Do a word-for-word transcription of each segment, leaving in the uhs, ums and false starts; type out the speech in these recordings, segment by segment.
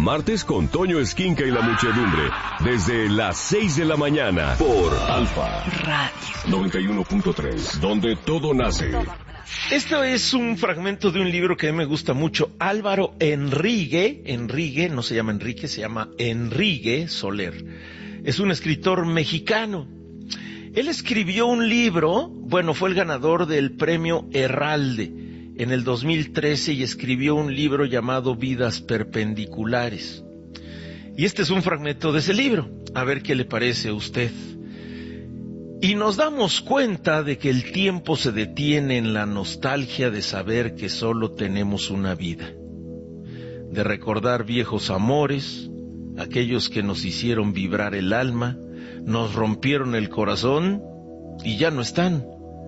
Martes con Toño Esquinca y la muchedumbre. Desde las seis de la mañana por Alfa Radio noventa y uno punto tres, donde todo nace. Esto es un fragmento de un libro que a mí me gusta mucho. Álvaro Enrique, Enrique, no se llama Enrique, se llama Enrique Soler. Es un escritor mexicano. Él escribió un libro, bueno, fue el ganador del premio Herralde en el dos mil trece y escribió un libro llamado Vidas Perpendiculares. Y este es un fragmento de ese libro, a ver qué le parece a usted. Y nos damos cuenta de que el tiempo se detiene en la nostalgia de saber que solo tenemos una vida, de recordar viejos amores, aquellos que nos hicieron vibrar el alma, nos rompieron el corazón y ya no están.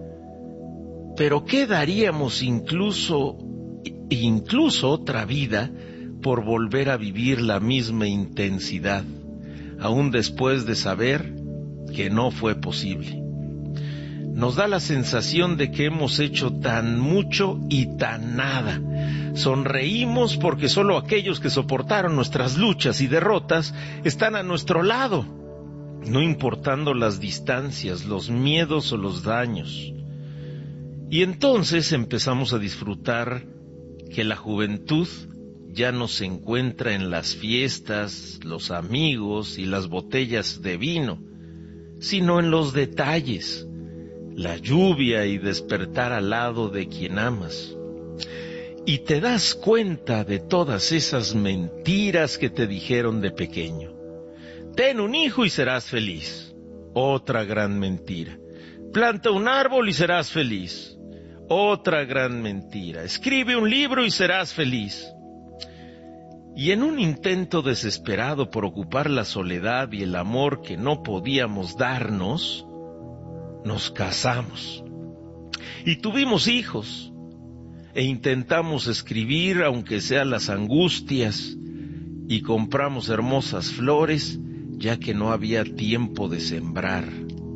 Pero ¿qué daríamos incluso, incluso otra vida por volver a vivir la misma intensidad, aún después de saber que no fue posible? Nos da la sensación de que hemos hecho tan mucho y tan nada. Sonreímos porque solo aquellos que soportaron nuestras luchas y derrotas están a nuestro lado, no importando las distancias, los miedos o los daños. Y entonces empezamos a disfrutar que la juventud ya no se encuentra en las fiestas, los amigos y las botellas de vino, sino en los detalles, la lluvia y despertar al lado de quien amas. Y te das cuenta de todas esas mentiras que te dijeron de pequeño. Ten un hijo y serás feliz. Otra gran mentira. Planta un árbol y serás feliz. Otra gran mentira. Escribe un libro y serás feliz. Y en un intento desesperado por ocupar la soledad y el amor que no podíamos darnos, nos casamos. Y tuvimos hijos. E intentamos escribir, aunque sea las angustias, y compramos hermosas flores, ya que no había tiempo de sembrar.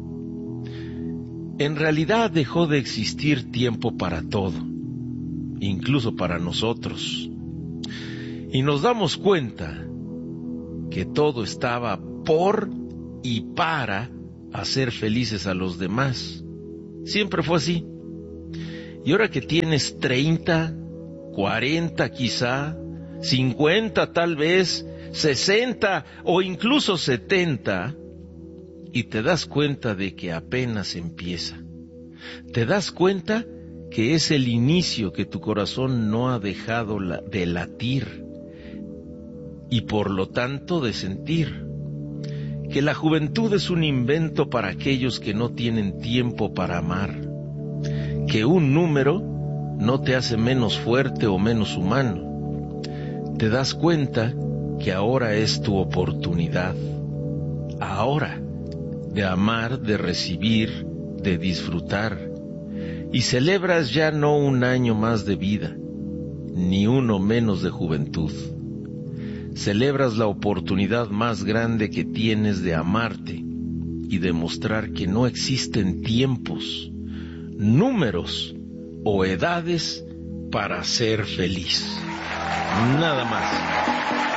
En realidad dejó de existir tiempo para todo, incluso para nosotros. Y nos damos cuenta que todo estaba por y para hacer felices a los demás. Siempre fue así. Y ahora que tienes treinta, cuarenta quizá, cincuenta tal vez, sesenta o incluso setenta, y te das cuenta de que apenas empieza. Te das cuenta que es el inicio, que tu corazón no ha dejado la, de latir y por lo tanto de sentir. Que la juventud es un invento para aquellos que no tienen tiempo para amar. Que un número no te hace menos fuerte o menos humano. Te das cuenta que ahora es tu oportunidad. Ahora, de amar, de recibir, de disfrutar. Y celebras ya no un año más de vida, ni uno menos de juventud. Celebras la oportunidad más grande que tienes de amarte y demostrar que no existen tiempos, números o edades para ser feliz. Nada más.